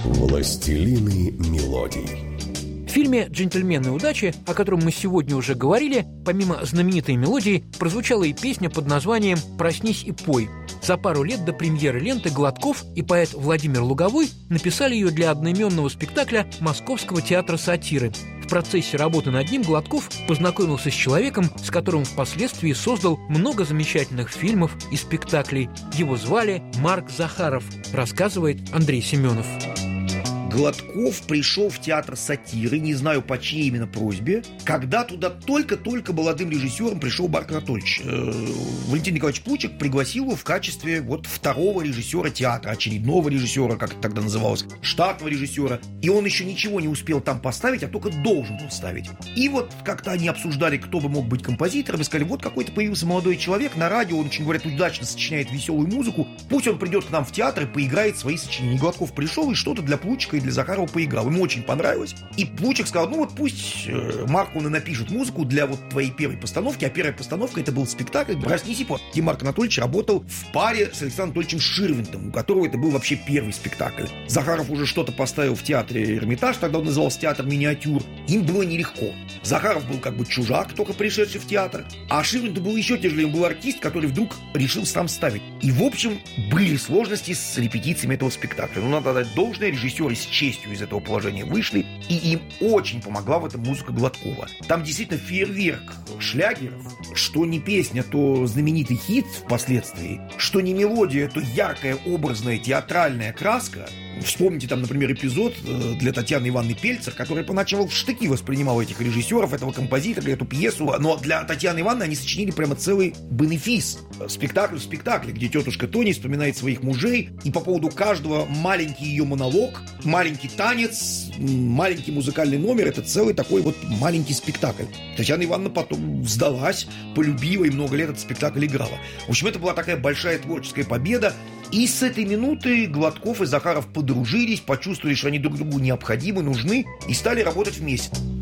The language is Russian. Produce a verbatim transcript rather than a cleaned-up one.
Властелины мелодий. В фильме «Джентльмены удачи», о котором мы сегодня уже говорили, помимо знаменитой мелодии, прозвучала и песня под названием «Проснись и пой». За пару лет до премьеры ленты Гладков и поэт Владимир Луговой написали ее для одноименного спектакля Московского театра сатиры. В процессе работы над ним Гладков познакомился с человеком, с которым впоследствии создал много замечательных фильмов и спектаклей. Его звали Марк Захаров, рассказывает Андрей Семенов. Гладков пришел в театр сатиры, не знаю по чьей именно просьбе, когда туда только-только молодым режиссером пришел Марк Анатольевич. Э, Валентин Николаевич Плучик пригласил его в качестве вот второго режиссера театра, очередного режиссера, как это тогда называлось, штатного режиссера. И он еще ничего не успел там поставить, а только должен был ставить. И вот как-то они обсуждали, кто бы мог быть композитором, и сказали, вот какой-то появился молодой человек на радио, он, очень, говорят, удачно сочиняет веселую музыку, пусть он придет к нам в театр и поиграет свои сочинения. Гладков пришел и что-то для Плучика и для Захарова поиграл. Ему очень понравилось. И Плучик сказал, ну вот пусть э, Марк, он и напишет музыку для вот твоей первой постановки. А первая постановка это был спектакль «Проснись и пой». И Марк Анатольевич работал в паре с Александром Анатольевичем Ширвинтом, у которого это был вообще первый спектакль. Захаров уже что-то поставил в театре Эрмитаж, тогда он назывался театр миниатюр. Им было нелегко. Захаров был как бы чужак, только пришедший в театр. А Ширвинту было еще тяжелее. Он был артист, который вдруг решил сам ставить. И в общем были сложности с репетициями этого спектакля. Ну, надо дать должное, режиссеры с честью из этого положения вышли, и им очень помогла в этом музыка Гладкова. Там действительно фейерверк шлягеров, что не песня, то знаменитый хит впоследствии, что не мелодия, то яркая, образная, театральная краска. Вспомните там, например, эпизод для Татьяны Ивановны Пельцер, которая поначалу в штыки воспринимала этих режиссеров, этого композитора, эту пьесу, но для Татьяны Ивановны они сочинили прямо целый бенефис, спектакль в спектакле, где тетушка Тони вспоминает своих мужей, и по поводу каждого маленький ее монолог, маленький танец, маленький музыкальный номер, это целый такой вот маленький спектакль. Татьяна Ивановна потом сдалась, полюбила и много лет этот спектакль играла. В общем, это была такая большая творческая победа. И с этой минуты Гладков и Захаров подружились, почувствовали, что они друг другу необходимы, нужны, и стали работать вместе.